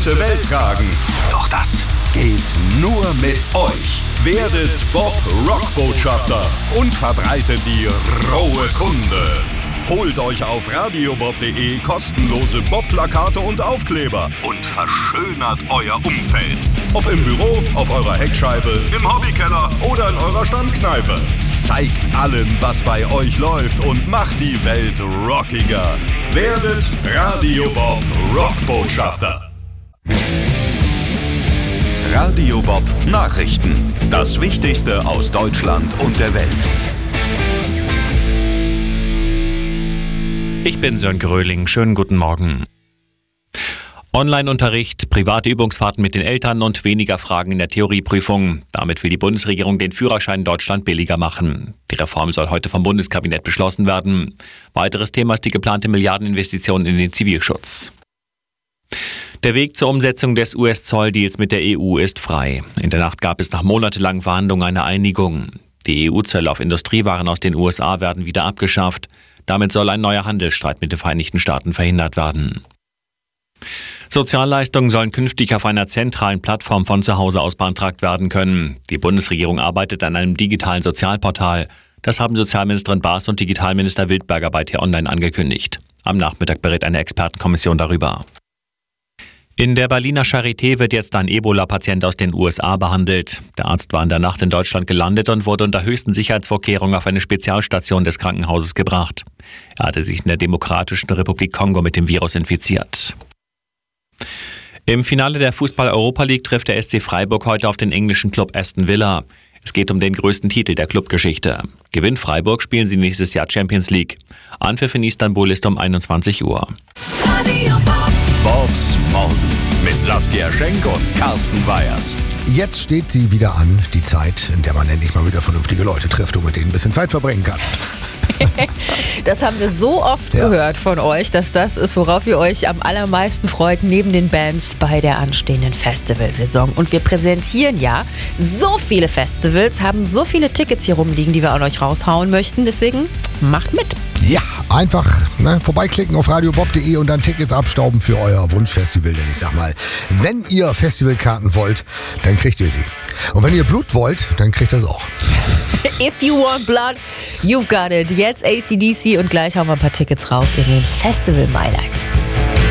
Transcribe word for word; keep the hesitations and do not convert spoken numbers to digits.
weite Welt tragen. Doch das geht nur mit euch. Werdet Bob Rockbotschafter und verbreitet die rohe Kunde. Holt euch auf radiobob punkt de kostenlose Bob-Plakate und Aufkleber und verschönert euer Umfeld. Ob im Büro, auf eurer Heckscheibe, im Hobbykeller oder in eurer Stammkneipe. Zeigt allen, was bei euch läuft und macht die Welt rockiger. Werdet Radio Bob Rockbotschafter. Radio Bob Nachrichten. Das Wichtigste aus Deutschland und der Welt. Ich bin Sören Gröling. Schönen guten Morgen. Online-Unterricht, private Übungsfahrten mit den Eltern und weniger Fragen in der Theorieprüfung. Damit will die Bundesregierung den Führerschein in Deutschland billiger machen. Die Reform soll heute vom Bundeskabinett beschlossen werden. Weiteres Thema ist die geplante Milliardeninvestition in den Zivilschutz. Der Weg zur Umsetzung des U S-Zolldeals mit der E U ist frei. In der Nacht gab es nach monatelangen Verhandlungen eine Einigung. Die E U-Zölle auf Industriewaren aus den U S A werden wieder abgeschafft. Damit soll ein neuer Handelsstreit mit den Vereinigten Staaten verhindert werden. Sozialleistungen sollen künftig auf einer zentralen Plattform von zu Hause aus beantragt werden können. Die Bundesregierung arbeitet an einem digitalen Sozialportal. Das haben Sozialministerin Baas und Digitalminister Wildberger bei T-Online angekündigt. Am Nachmittag berät eine Expertenkommission darüber. In der Berliner Charité wird jetzt ein Ebola-Patient aus den U S A behandelt. Der Arzt war in der Nacht in Deutschland gelandet und wurde unter höchsten Sicherheitsvorkehrungen auf eine Spezialstation des Krankenhauses gebracht. Er hatte sich in der Demokratischen Republik Kongo mit dem Virus infiziert. Im Finale der Fußball-Europa League trifft der S C Freiburg heute auf den englischen Club Aston Villa. Es geht um den größten Titel der Clubgeschichte. Gewinnt Freiburg, spielen sie nächstes Jahr Champions League. Anpfiff in Istanbul ist um einundzwanzig Uhr. Bobs Morgen mit Saskia Schenk und Carsten Weyers. Jetzt steht sie wieder an, die Zeit, in der man endlich mal wieder vernünftige Leute trifft und mit denen ein bisschen Zeit verbringen kann. Das haben wir so oft ja. gehört von euch, dass das ist, worauf ihr euch am allermeisten freut, neben den Bands bei der anstehenden Festivalsaison. Und wir präsentieren ja so viele Festivals, haben so viele Tickets hier rumliegen, die wir an euch raushauen möchten. Deswegen macht mit. Ja, einfach ne, vorbeiklicken auf radiobob punkt de und dann Tickets abstauben für euer Wunschfestival. Denn ich sag mal, wenn ihr Festivalkarten wollt, dann kriegt ihr sie. Und wenn ihr Blut wollt, dann kriegt ihr es auch. If you want blood, you've got it. Jetzt A C D C und gleich hauen wir ein paar Tickets raus in den Festival-Highlights.